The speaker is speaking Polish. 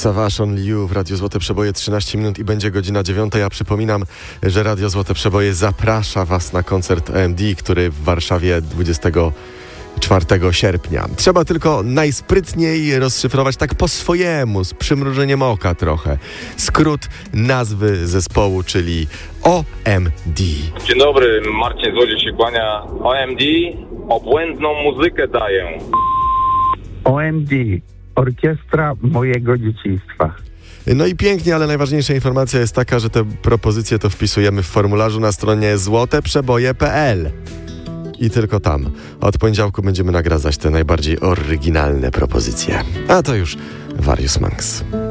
Savage Only You w Radiu Złote Przeboje, 13 minut i będzie godzina 9. Ja przypominam, że Radio Złote Przeboje zaprasza Was na koncert OMD, który w Warszawie 24 sierpnia. Trzeba tylko najsprytniej rozszyfrować tak po swojemu, z przymrużeniem oka trochę, skrót nazwy zespołu, czyli OMD. Dzień dobry, Marcin Złodziej się kłania. OMD obłędną muzykę daję. OMD, orkiestra mojego dzieciństwa. No i pięknie, ale najważniejsza informacja jest taka, że te propozycje to wpisujemy w formularzu na stronie złoteprzeboje.pl. I tylko tam. Od poniedziałku będziemy nagradzać te najbardziej oryginalne propozycje. A to już Various Monks.